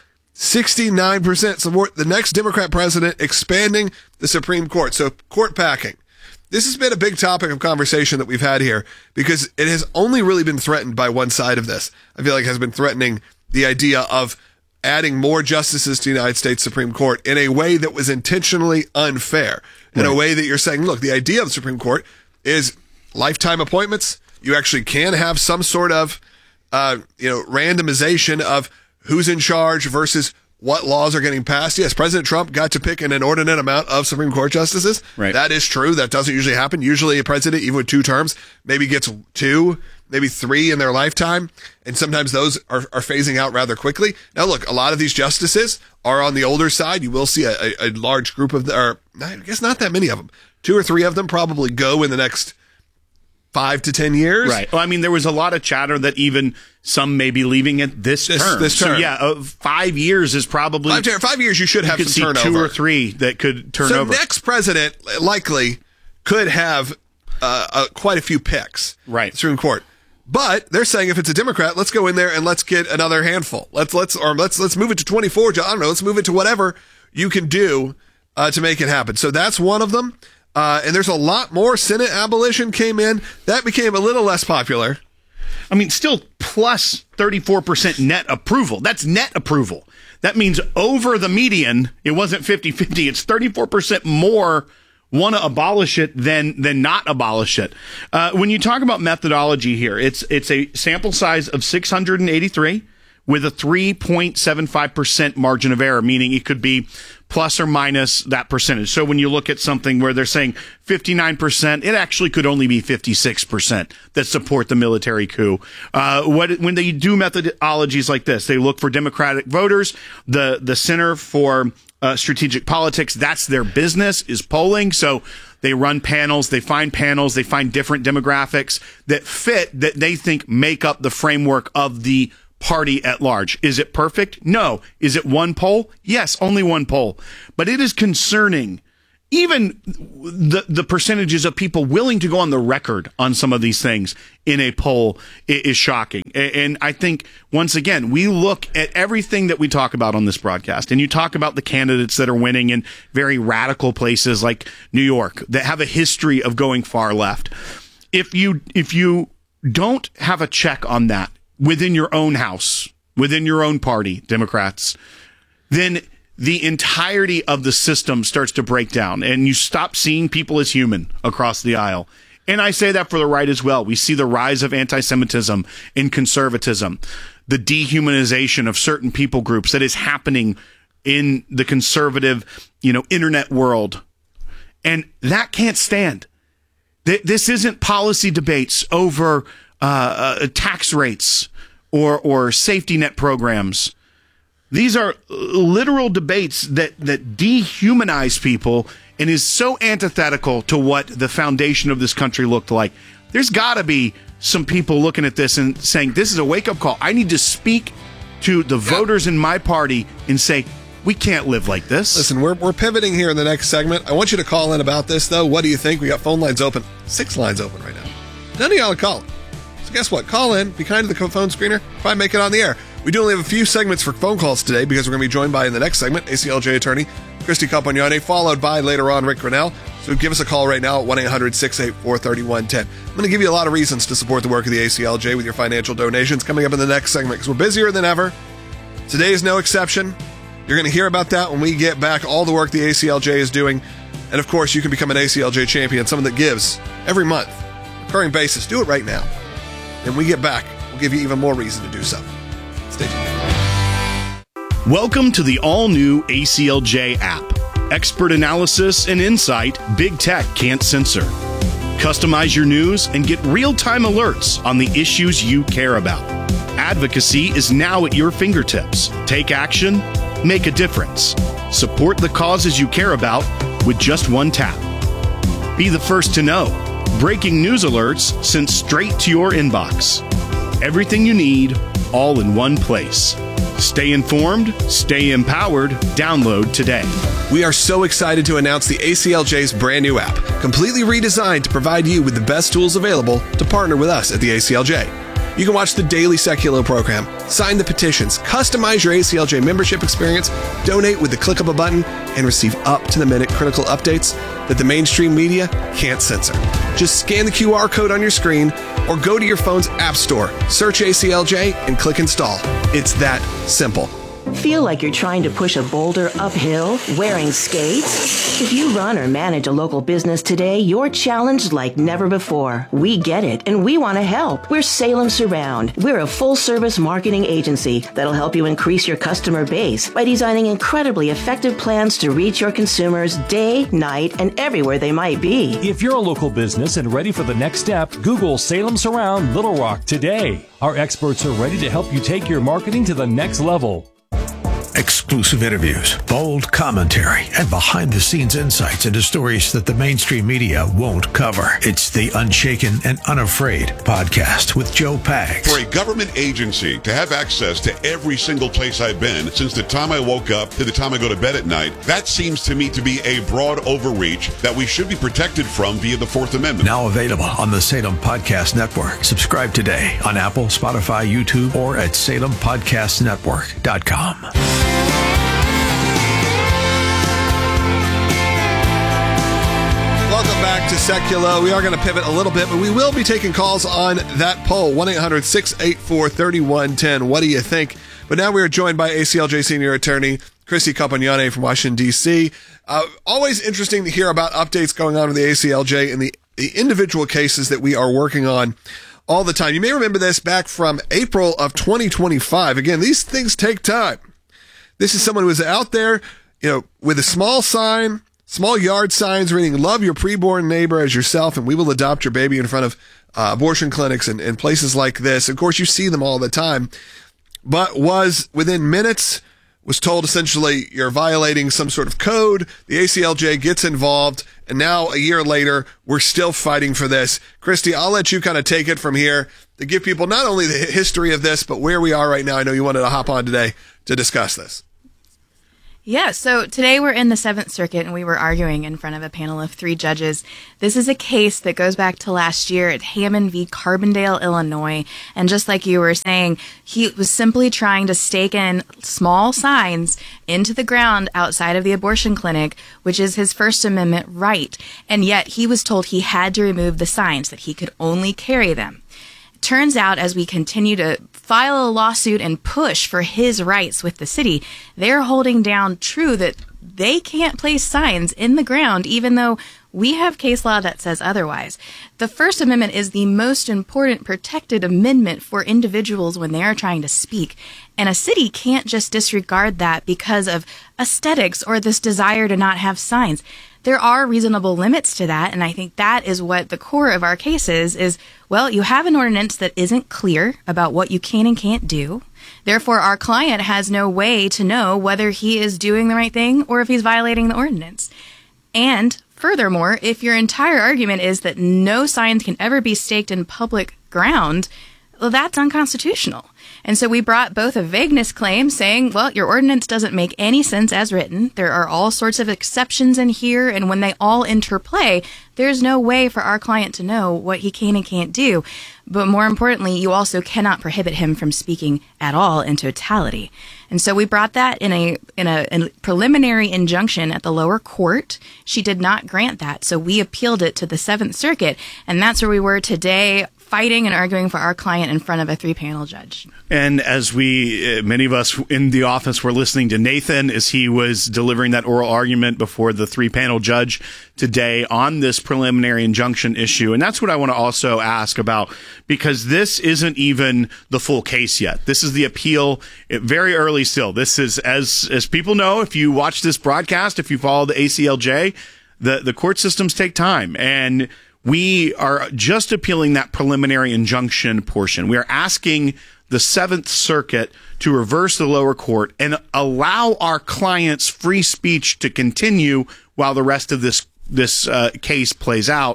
Speaker 16: 69% support the next Democrat president expanding the Supreme Court. So court packing. This has been a big topic of conversation that we've had here because it has only really been threatened by one side of this. I feel like it has been threatening the idea of adding more justices to the United States Supreme Court in a way that was intentionally unfair, in a way that you're saying, look, the idea of the Supreme Court is lifetime appointments. You actually can have some sort of, randomization of who's in charge versus what laws are getting passed. Yes, President Trump got to pick an inordinate amount of Supreme Court justices.
Speaker 18: Right.
Speaker 16: That is true. That doesn't usually happen. Usually a president, even with 2 terms, maybe gets 2, maybe 3 in their lifetime. And sometimes those are phasing out rather quickly. Now, look, a lot of these justices are on the older side. You will see a large group of I guess not that many of them. 2 or 3 of them probably go in the next 5 to 10 years.
Speaker 18: Right. Well, I mean, there was a lot of chatter that even some may be leaving it this term.
Speaker 16: This term.
Speaker 18: So, yeah, 5 years is probably...
Speaker 16: 5 years, you should have some turnover.
Speaker 18: You could see 2 or 3 that could turn over.
Speaker 16: So next president likely could have quite a few picks.
Speaker 18: Right.
Speaker 16: Supreme Court. But they're saying if it's a Democrat, let's go in there and let's get another handful. Let's move it to 24. I don't know. Let's move it to whatever you can do to make it happen. So that's one of them. And there's a lot more. Senate abolition came in. That became a little less popular.
Speaker 18: I mean, still plus 34% net approval. That's net approval. That means over the median, it wasn't 50-50. It's 34% more want to abolish it than not abolish it. When you talk about methodology here, it's a sample size of 683 with a 3.75% margin of error, meaning it could be plus or minus that percentage. So when you look at something where they're saying 59%, it actually could only be 56% that support the military coup. When they do methodologies like this, they look for Democratic voters. The Center for Strategic Politics, that's their business, is polling. So They run panels, they find different demographics that fit, that they think make up the framework of the party at large. Is it perfect? No. Is it one poll? Yes, only one poll. But it is concerning. Even the percentages of people willing to go on the record on some of these things in a poll is shocking. And I think, once again, we look at everything that we talk about on this broadcast, and you talk about the candidates that are winning in very radical places like New York that have a history of going far left. If you don't have a check on that within your own house, within your own party, Democrats, then the entirety of the system starts to break down, and you stop seeing people as human across the aisle. And I say that for the right as well. We see the rise of anti-Semitism and conservatism, the dehumanization of certain people groups that is happening in the conservative, internet world. And that can't stand. This isn't policy debates over tax rates or safety net programs. These are literal debates that dehumanize people and is so antithetical to what the foundation of this country looked like. There's got to be some people looking at this and saying, this is a wake-up call. I need to speak to the voters in my party and say, we can't live like this.
Speaker 16: Listen, we're pivoting here in the next segment. I want you to call in about this, though. What do you think? We got phone lines open. 6 lines open right now. None of y'all are calling. So guess what? Call in. Be kind to the phone screener. Probably make it on the air. We do only have a few segments for phone calls today because we're going to be joined by, in the next segment, ACLJ attorney Christy Campagnone, followed by, later on, Rick Grinnell. So give us a call right now at 1-800-684-3110. I'm going to give you a lot of reasons to support the work of the ACLJ with your financial donations coming up in the next segment because we're busier than ever. Today is no exception. You're going to hear about that when we get back, all the work the ACLJ is doing. And, of course, you can become an ACLJ champion, someone that gives every month, recurring basis. Do it right now. And when we get back, we'll give you even more reason to do so. Stay tuned.
Speaker 18: Welcome to the all-new ACLJ app. Expert analysis and insight big tech can't censor. Customize your news and get real-time alerts on the issues you care about. Advocacy is now at your fingertips. Take action, make a difference. Support the causes you care about with just one tap. Be the first to know. Breaking news alerts sent straight to your inbox. Everything you need, all in one place. Stay informed, stay empowered. Download today.
Speaker 16: We are so excited to announce the ACLJ's brand new app, completely redesigned to provide you with the best tools available to partner with us at the ACLJ. You can watch the daily Seculo program, sign the petitions, customize your ACLJ membership experience, donate with the click of a button, and receive up-to-the-minute critical updates that the mainstream media can't censor. Just scan the QR code on your screen or go to your phone's app store, search ACLJ, and click install. It's that simple.
Speaker 3: Feel like you're trying to push a boulder uphill wearing skates? If you run or manage a local business today, you're challenged like never before. We get it, and we want to help. We're Salem Surround. We're a full-service marketing agency that'll help you increase your customer base by designing incredibly effective plans to reach your consumers day, night, and everywhere they might be.
Speaker 22: If you're a local business and ready for the next step, Google Salem Surround Little Rock today. Our experts are ready to help you take your marketing to the next level.
Speaker 2: Exclusive interviews, bold commentary, and behind-the-scenes insights into stories that the mainstream media won't cover. It's the Unshaken and Unafraid podcast with Joe Pags.
Speaker 23: For a government agency to have access to every single place I've been since the time I woke up to the time I go to bed at night, that seems to me to be a broad overreach that we should be protected from via the Fourth Amendment.
Speaker 2: Now available on the Salem Podcast Network. Subscribe today on Apple, Spotify, YouTube, or at SalemPodcastNetwork.com.
Speaker 16: Welcome back to Seculo. We are going to pivot a little bit, but we will be taking calls on that poll, 1-800-684-3110. What do you think? But now we are joined by ACLJ senior attorney Christy Campagnone from Washington, D.C. Always interesting to hear about updates going on with the ACLJ and the individual cases that we are working on all the time. You may remember this back from April of 2025. Again, these things take time. This is someone who was out there, with a small sign, small yard signs reading, "Love your preborn neighbor as yourself, and we will adopt your baby," in front of abortion clinics and places like this. Of course, you see them all the time. But was within minutes was told essentially you're violating some sort of code. The ACLJ gets involved, and now a year later, we're still fighting for this. Christy, I'll let you kind of take it from here to give people not only the history of this, but where we are right now. I know you wanted to hop on today to discuss this.
Speaker 4: Yeah, so today we're in the Seventh Circuit and we were arguing in front of a panel of 3 judges. This is a case that goes back to last year at Hammond v. Carbondale, Illinois. And just like you were saying, he was simply trying to stake in small signs into the ground outside of the abortion clinic, which is his First Amendment right. And yet he was told he had to remove the signs, that he could only carry them. Turns out, as we continue to file a lawsuit and push for his rights with the city, they're holding down true that they can't place signs in the ground, even though we have case law that says otherwise. The First Amendment is the most important protected amendment for individuals when they are trying to speak. And a city can't just disregard that because of aesthetics or this desire to not have signs. There are reasonable limits to that, and I think that is what the core of our case is, well, you have an ordinance that isn't clear about what you can and can't do. Therefore, our client has no way to know whether he is doing the right thing or if he's violating the ordinance. And furthermore, if your entire argument is that no signs can ever be staked in public ground, well, that's unconstitutional. And so we brought both a vagueness claim saying, well, your ordinance doesn't make any sense as written. There are all sorts of exceptions in here, and when they all interplay, there's no way for our client to know what he can and can't do. But more importantly, you also cannot prohibit him from speaking at all in totality. And so we brought that in a preliminary injunction at the lower court. She did not grant that, so we appealed it to the Seventh Circuit, and that's where we were today, fighting and arguing for our client in front of a 3-panel judge.
Speaker 18: And as many of us in the office were listening to Nathan as he was delivering that oral argument before the 3-panel judge today on this preliminary injunction issue. And that's what I want to also ask about, because this isn't even the full case yet. This is the appeal, very early still. This is, as people know, if you watch this broadcast, if you follow the ACLJ, the court systems take time. And we are just appealing that preliminary injunction portion. We are asking the Seventh Circuit to reverse the lower court and allow our clients free speech to continue while the rest of this case plays out.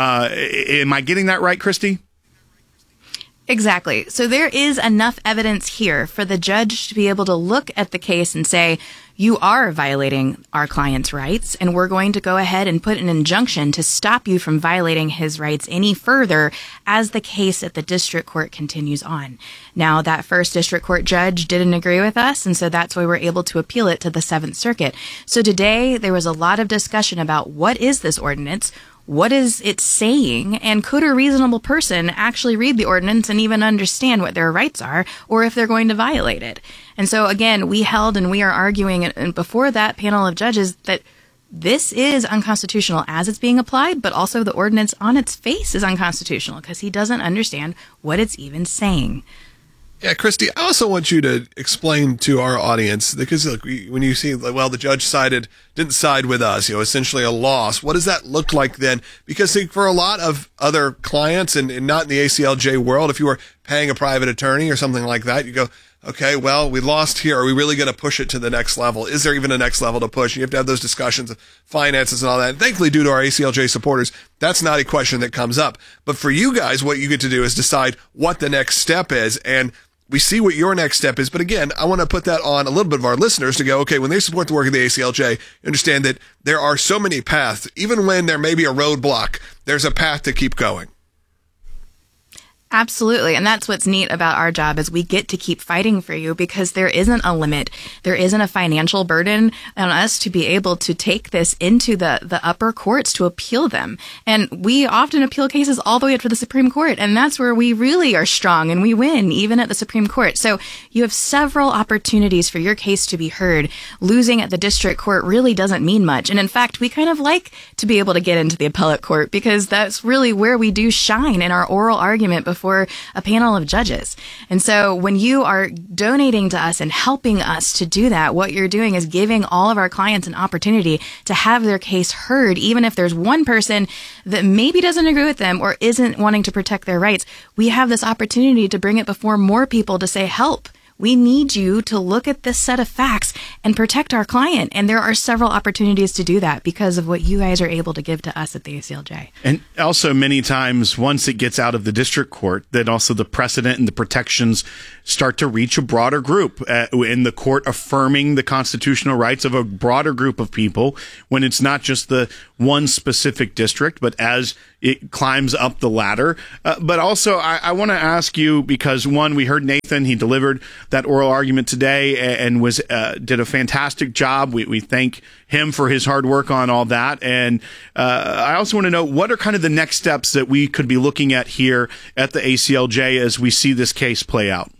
Speaker 18: Am I getting that right, Christy?
Speaker 4: Exactly. So there is enough evidence here for the judge to be able to look at the case and say, you are violating our client's rights, and we're going to go ahead and put an injunction to stop you from violating his rights any further as the case at the district court continues on. Now, that first district court judge didn't agree with us, and so that's why we're able to appeal it to the Seventh Circuit. So today, there was a lot of discussion about what is this ordinance, what is it saying, and could a reasonable person actually read the ordinance and even understand what their rights are, or if they're going to violate it? And so, again, we held and we are arguing and before that panel of judges that this is unconstitutional as it's being applied, but also the ordinance on its face is unconstitutional because he doesn't understand what it's even saying.
Speaker 16: Yeah, Christy, I also want you to explain to our audience, because look, when you see, well, the judge didn't side with us, essentially a loss. What does that look like then? Because for a lot of other clients and not in the ACLJ world, if you were paying a private attorney or something like that, you go, okay, well, we lost here. Are we really going to push it to the next level? Is there even a next level to push? You have to have those discussions of finances and all that. And thankfully, due to our ACLJ supporters, that's not a question that comes up. But for you guys, what you get to do is decide what the next step is. And we see what your next step is. But again, I want to put that on a little bit of our listeners to go, okay, when they support the work of the ACLJ, understand that there are so many paths. Even when there may be a roadblock, there's a path to keep going.
Speaker 4: Absolutely. And that's what's neat about our job is we get to keep fighting for you because there isn't a limit. There isn't a financial burden on us to be able to take this into the upper courts to appeal them. And we often appeal cases all the way up to the Supreme Court. And that's where we really are strong and we win even at the Supreme Court. So you have several opportunities for your case to be heard. Losing at the district court really doesn't mean much. And in fact, we kind of like to be able to get into the appellate court because that's really where we do shine in our oral argument before a panel of judges. And so when you are donating to us and helping us to do that, what you're doing is giving all of our clients an opportunity to have their case heard, even if there's one person that maybe doesn't agree with them or isn't wanting to protect their rights. We have this opportunity to bring it before more people to say, help. we need you to look at this set of facts and protect our client. And there are several opportunities to do that because of what you guys are able to give to us at the ACLJ.
Speaker 18: And also many times once it gets out of the district court, then also the precedent and the protections start to reach a broader group in the court affirming the constitutional rights of a broader group of people when it's not just the one specific district, but as it climbs up the ladder. But also, I want to ask you, because one, we heard Nathan, he delivered that oral argument today and was did a fantastic job. We thank him for his hard work on all that. And I also want to know, what are kind of the next steps that we could be looking at here at the ACLJ as we see this case play out?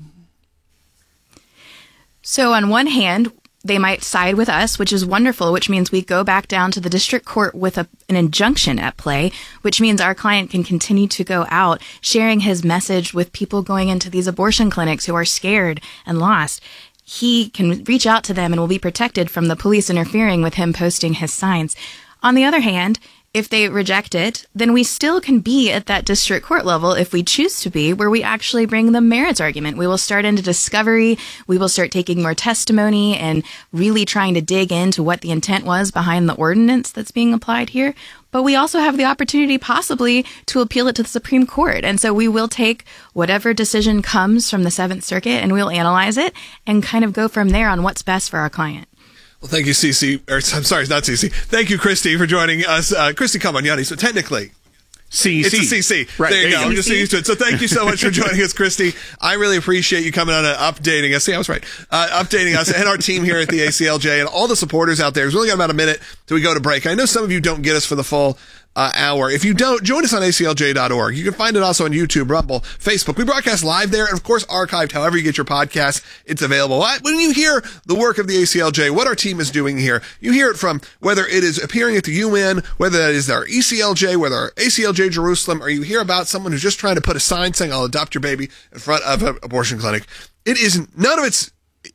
Speaker 4: So on one hand, they might side with us, which is wonderful, which means we go back down to the district court with an injunction at play, which means our client can continue to go out sharing his message with people going into these abortion clinics who are scared and lost. He can reach out to them and will be protected from the police interfering with him posting his signs. On the other hand, if they reject it, then we still can be at that district court level if we choose to be, where we actually bring the merits argument. We will start into discovery. We will start taking more testimony and really trying to dig into what the intent was behind the ordinance that's being applied here. But we also have the opportunity possibly to appeal it to the Supreme Court. And so we will take whatever decision comes from the Seventh Circuit and we'll analyze it and kind of go from there on what's best for our client.
Speaker 16: Well, thank you, Cece. I'm sorry, not Cece. Thank you, Christy, for joining us. Christy Compagnani. So technically,
Speaker 18: CC.
Speaker 16: It's a CC.
Speaker 18: Right,
Speaker 16: there you go. I'm just used to it. So thank you so much for joining us, Christy. I really appreciate you coming on and updating us. See, I was right. Updating us and our team here at the ACLJ and all the supporters out there. We've only got about a minute till we go to break. I know some of you don't get us for the full hour. If you don't, join us on aclj.org. You can find it also on YouTube, Rumble, Facebook. We broadcast live there and, of course, archived however you get your podcasts. It's available. When you hear the work of the ACLJ, what our team is doing here, you hear it from whether it is appearing at the UN, whether that is our ECLJ, whether our ACLJ Jerusalem, or you hear about someone who's just trying to put a sign saying, I'll adopt your baby in front of an abortion clinic. None of it's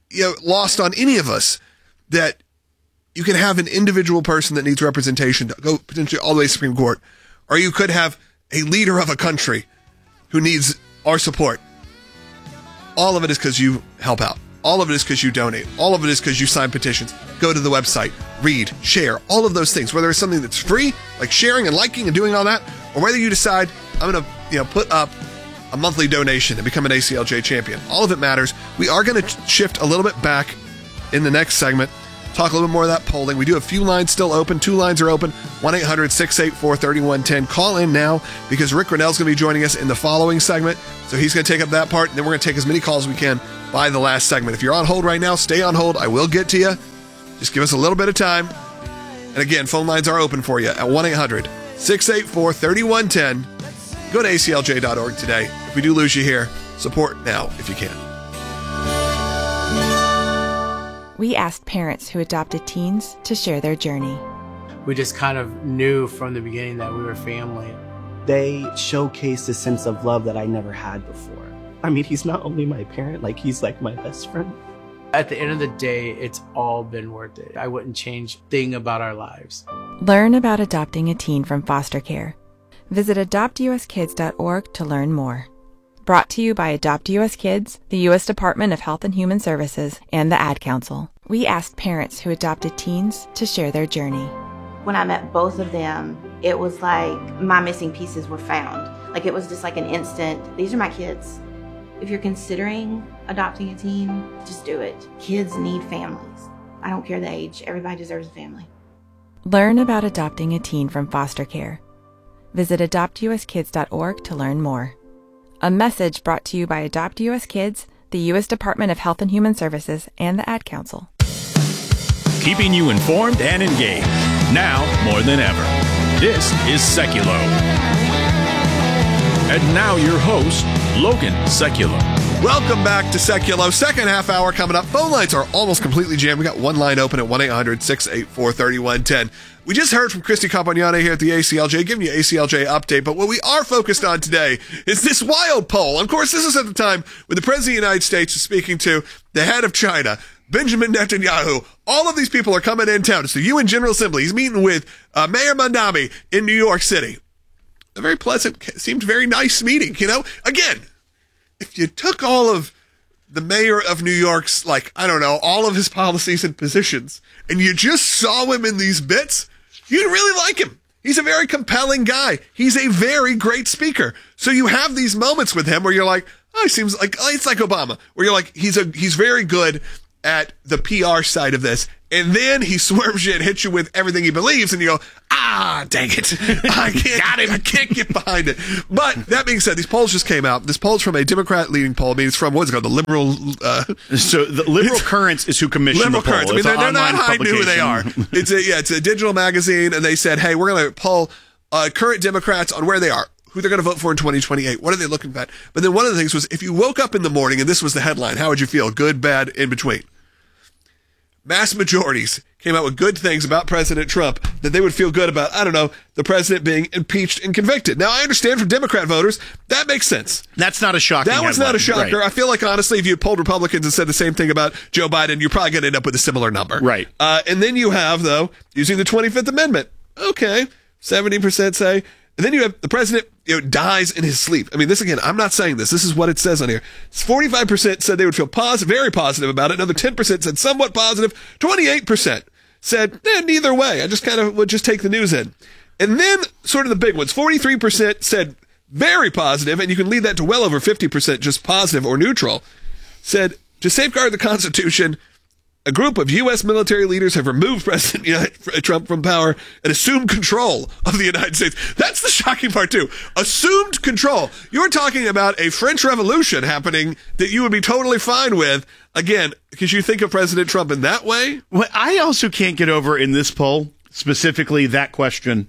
Speaker 16: lost on any of us that you can have an individual person that needs representation to go potentially all the way to the Supreme Court, or you could have a leader of a country who needs our support. All of it is because you help out. All of it is because you donate. All of it is because you sign petitions. Go to the website, read, share, all of those things. Whether it's something that's free, like sharing and liking and doing all that, or whether you decide, I'm going to put up a monthly donation and become an ACLJ champion. All of it matters. We are going to shift a little bit back in the next segment. Talk a little bit more of that polling. We do have a few lines still open. 2 lines are open. 1-800-684-3110. Call in now because Rick Grenell's going to be joining us in the following segment. So he's going to take up that part, and then we're going to take as many calls as we can by the last segment. If you're on hold right now, stay on hold. I will get to you. Just give us a little bit of time. And again, phone lines are open for you at 1-800-684-3110. Go to aclj.org today. If we do lose you here, support now if you can.
Speaker 5: We asked parents who adopted teens to share their journey.
Speaker 7: We just kind of knew from the beginning that we were family.
Speaker 8: They showcased a sense of love that I never had before. I mean, he's not only my parent, he's like my best friend.
Speaker 7: At the end of the day, it's all been worth it. I wouldn't change a thing about our lives.
Speaker 5: Learn about adopting a teen from foster care. Visit adoptuskids.org to learn more. Brought to you by Adopt US Kids, the U.S. Department of Health and Human Services, and the Ad Council. We asked parents who adopted teens to share their journey.
Speaker 3: When I met both of them, it was like my missing pieces were found. It was just like an instant, these are my kids. If you're considering adopting a teen, just do it. Kids need families. I don't care the age. Everybody deserves a family.
Speaker 5: Learn about adopting a teen from foster care. Visit adoptuskids.org to learn more. A message brought to you by Adopt US Kids, the U.S. Department of Health and Human Services, and the Ad Council.
Speaker 17: Keeping you informed and engaged. Now more than ever. This is Seculo. And now your host, Logan Seculo.
Speaker 16: Welcome back to Seculo. Second half hour coming up. Phone lines are almost completely jammed. We got one line open at 1-800-684-3110. We just heard from Christy Compagnani here at the ACLJ, giving you ACLJ update. But what we are focused on today is this wild poll. Of course, this is at the time when the President of the United States is speaking to the head of China, Benjamin Netanyahu. All of these people are coming in town. It's the UN General Assembly. He's meeting with Mayor Mandami in New York City. A very pleasant, seemed very nice meeting, Again, if you took all of the mayor of New York's, like, I don't know, all of his policies and positions, and you just saw him in these bits, you'd really like him. He's a very compelling guy. He's a very great speaker. So you have these moments with him where you're like, oh, he seems like, it's like Obama, where you're like, he's very good at the PR side of this. And then he swerves you and hits you with everything he believes, and you go, dang it. I can't get behind it. But that being said, these polls just came out. This poll's from a Democrat leading poll. I mean, it's from, what's it called? The Liberal...
Speaker 18: so the Liberal Currents is who commissioned the poll.
Speaker 16: Currents. I mean, they're not hiding who they are. It's a digital magazine, and they said, hey, we're going to poll current Democrats on where they are, who they're going to vote for in 2028. What are they looking at? But then one of the things was, if you woke up in the morning and this was the headline, how would you feel? Good, bad, in between? Mass majorities came out with good things about President Trump that they would feel good about, I don't know, the president being impeached and convicted. Now, I understand from Democrat voters, that makes sense.
Speaker 18: That's not a shocking
Speaker 16: That was not a shocker.
Speaker 18: Right.
Speaker 16: I feel like, honestly, if you polled Republicans and said the same thing about Joe Biden, you're probably going to end up with a similar number.
Speaker 18: Right.
Speaker 16: And then you have, though, using the 25th Amendment. Okay, 70% say. And then you have the president, dies in his sleep. I mean, this again, I'm not saying this. This is what it says on here. 45% said they would feel very positive about it. Another 10% said somewhat positive. 28% said, neither way. I just kind of would just take the news in. And then sort of the big ones. 43% said very positive, and you can lead that to well over 50% just positive or neutral. Said, to safeguard the Constitution, a group of U.S. military leaders have removed President Trump from power and assumed control of the United States. That's the shocking part, too. Assumed control. You're talking about a French Revolution happening that you would be totally fine with. Again, because you think of President Trump in that way?
Speaker 18: What I also can't get over in this poll, specifically that question,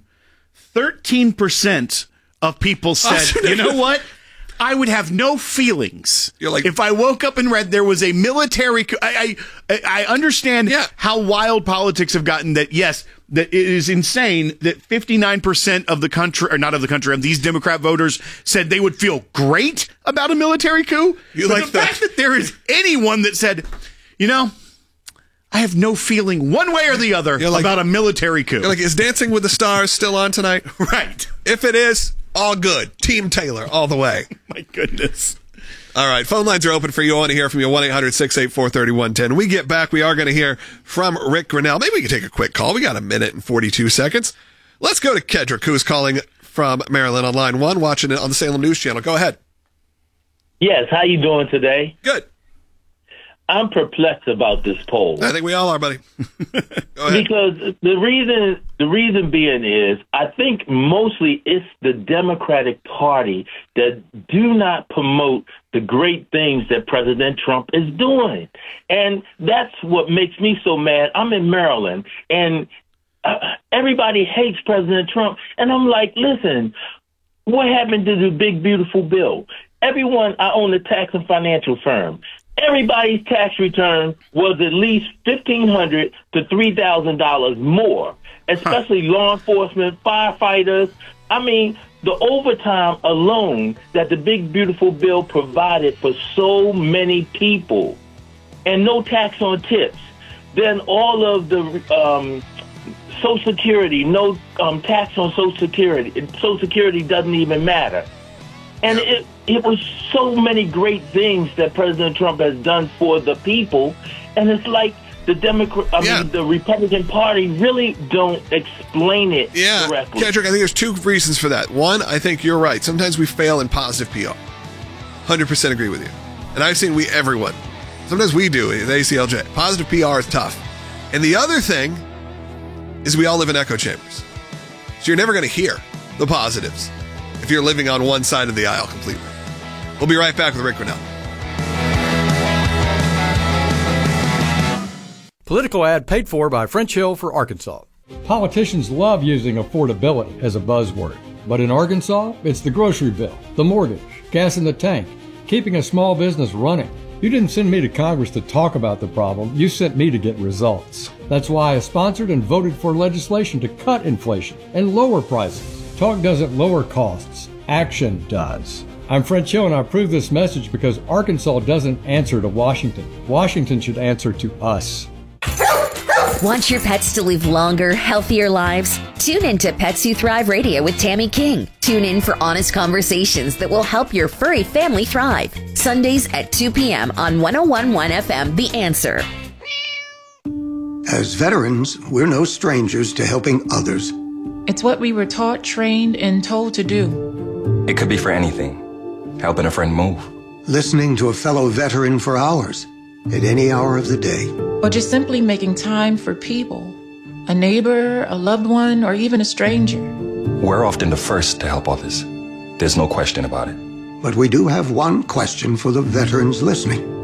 Speaker 18: 13% of people said, you know what? I would have no feelings if I woke up and read there was a military coup. I understand how wild politics have gotten, that, yes, that it is insane that 59% of the country, or not of the country, of these Democrat voters said they would feel great about a military coup. But the fact that there is anyone that said, I have no feeling one way or the other about a military coup.
Speaker 16: You're like, is Dancing with the Stars still on tonight?
Speaker 18: Right.
Speaker 16: If it is, all good. Team Taylor, all the way.
Speaker 18: My goodness.
Speaker 16: All right, phone lines are open for you. I want to hear from you. 1-800-684-3110. When we get back, we are going to hear from Rick Grinnell. Maybe we can take a quick call. We got a minute and 42 seconds. Let's go to Kedrick, who's calling from Maryland on line 1, watching it on the Salem News Channel. Go ahead.
Speaker 1: Yes, how you doing today?
Speaker 16: Good.
Speaker 1: I'm perplexed about this poll.
Speaker 16: I think we all are, buddy. Go ahead.
Speaker 1: Because the reason being is, I think mostly it's the Democratic Party that do not promote the great things that President Trump is doing. And that's what makes me so mad. I'm in Maryland, and everybody hates President Trump. And I'm like, listen, what happened to the big, beautiful bill? I own a tax and financial firm. Everybody's tax return was at least $1,500 to $3,000 more, especially law enforcement, firefighters. I mean, the overtime alone that the big, beautiful bill provided for so many people, and no tax on tips. Then all of the Social Security, no tax on Social Security. Social Security doesn't even matter. And it was so many great things that President Trump has done for the people, and it's like the Republican Party really don't explain it correctly.
Speaker 16: Kedrick, I think there's two reasons for that. One, I think you're right. Sometimes we fail in positive PR. 100% agree with you. And I've seen everyone. Sometimes we do at ACLJ. Positive PR is tough. And the other thing is we all live in echo chambers. So you're never going to hear the positives if you're living on one side of the aisle completely. We'll be right back with Rick Grinnell.
Speaker 9: Political ad paid for by French Hill for Arkansas. Politicians love using affordability as a buzzword. But in Arkansas, it's the grocery bill, the mortgage, gas in the tank, keeping a small business running. You didn't send me to Congress to talk about the problem. You sent me to get results. That's why I sponsored and voted for legislation to cut inflation and lower prices. Talk doesn't lower costs. Action does. I'm French Hill, and I approve this message because Arkansas doesn't answer to Washington. Washington should answer to us.
Speaker 6: Want your pets to live longer, healthier lives? Tune in to Pets Who Thrive Radio with Tammy King. Tune in for honest conversations that will help your furry family thrive. Sundays at 2 p.m. on 101.1 FM, The Answer.
Speaker 10: As veterans, we're no strangers to helping others.
Speaker 11: It's what we were taught, trained, and told to do.
Speaker 24: It could be for anything. Helping a friend move.
Speaker 10: Listening to a fellow veteran for hours, at any hour of the day.
Speaker 11: Or just simply making time for people. A neighbor, a loved one, or even a stranger.
Speaker 24: We're often the first to help others. There's no question about it.
Speaker 10: But we do have one question for the veterans listening.